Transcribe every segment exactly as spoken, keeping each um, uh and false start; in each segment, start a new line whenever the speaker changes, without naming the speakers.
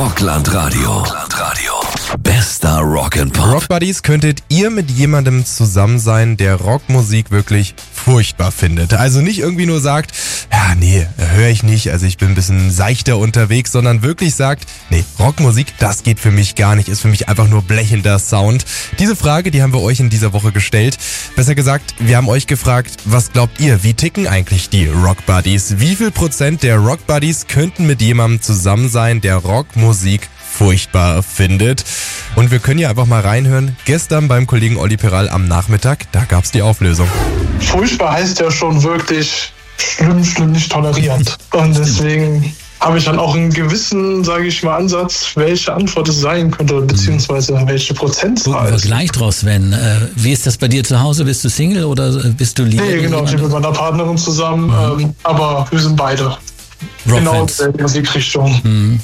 Rockland Radio. Radio. Bester Rock'n'Pop.
Rock Buddies, könntet ihr mit jemandem zusammen sein, der Rockmusik wirklich furchtbar findet? Also nicht irgendwie nur sagt, ja, nee, höre ich nicht, also ich bin ein bisschen seichter unterwegs, sondern wirklich sagt, nee, Rockmusik, das geht für mich gar nicht, ist für mich einfach nur blechender Sound. Diese Frage, die haben wir euch in dieser Woche gestellt. Besser gesagt, wir haben euch gefragt, was glaubt ihr, wie ticken eigentlich die Rock Buddies? Wie viel Prozent der Rock Buddies könnten mit jemandem zusammen sein, der Rockmusik furchtbar findet? Und wir können ja einfach mal reinhören. Gestern beim Kollegen Olli Peral am Nachmittag, da gab's die Auflösung.
Furchtbar heißt ja schon wirklich schlimm, schlimm, nicht tolerierend. Und deswegen habe ich dann auch einen gewissen, sage ich mal, Ansatz, welche Antwort es sein könnte, beziehungsweise welche Prozentzahl.
Gucken wir gleich draus, Sven. Äh, wie ist das bei dir zu Hause? Bist du Single oder bist du Liebe?
Nee, genau, ich bin mit meiner Partnerin zusammen, mhm. ähm, aber wir sind beide genau in der Musikrichtung.
Mhm.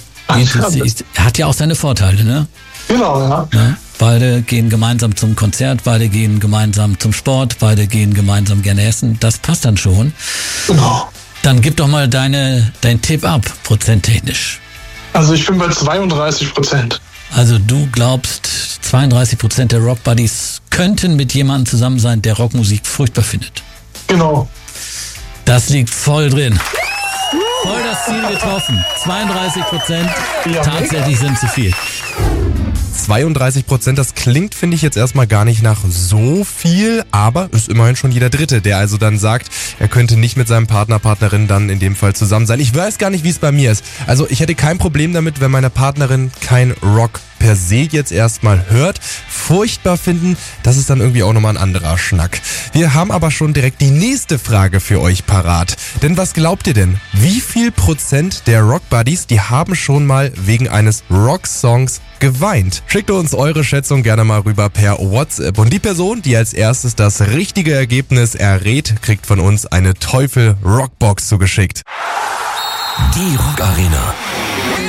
Hat ja auch seine Vorteile, ne?
Genau, ja.
ja. Beide gehen gemeinsam zum Konzert, beide gehen gemeinsam zum Sport, beide gehen gemeinsam gerne essen. Das passt dann schon.
Genau.
Dann gib doch mal deine, dein Tipp ab, prozenttechnisch.
Also ich bin bei zweiunddreißig Prozent.
Also du glaubst, zweiunddreißig Prozent der Rock Buddies könnten mit jemandem zusammen sein, der Rockmusik furchtbar findet.
Genau.
Das liegt voll drin. Voll das Ziel getroffen. zweiunddreißig Prozent. Ja, tatsächlich sind zu viel.
zweiunddreißig Prozent, das klingt, finde ich, jetzt erstmal gar nicht nach so viel, aber ist immerhin schon jeder Dritte, der also dann sagt, er könnte nicht mit seinem Partner, Partnerin dann in dem Fall zusammen sein. Ich weiß gar nicht, wie es bei mir ist. Also ich hätte kein Problem damit, wenn meine Partnerin kein Rock per se jetzt erstmal hört. Furchtbar finden, das ist dann irgendwie auch nochmal ein anderer Schnack. Wir haben aber schon direkt die nächste Frage für euch parat. Denn was glaubt ihr denn? Wie viel Prozent der Rock Buddies, die haben schon mal wegen eines Rocksongs geweint? Schickt uns eure Schätzung gerne mal rüber per WhatsApp. Und die Person, die als erstes das richtige Ergebnis errät, kriegt von uns eine Teufel Rockbox zugeschickt.
Die Rock Arena.